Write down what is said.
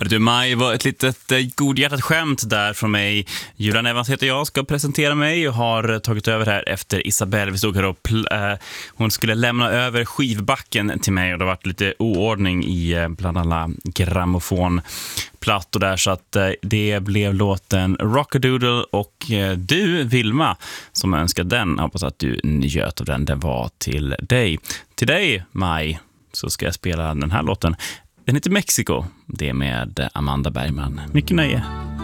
Du, Maj, var ett litet godhjärtat skämt där från mig. Julian Evans heter jag, ska presentera mig och har tagit över här efter Isabelle. Vi stod här och hon skulle lämna över skivbacken till mig och det har varit lite oordning i bland alla grammofonplattor där, så att det blev låten Rockadoodle och du, Vilma, som önskade den. Jag hoppas att du njöt av den. Den var till dig. Till dig, Maj, så ska jag spela den här låten. Den heter Mexico. Det är med Amanda Bergman. Mycket nöje.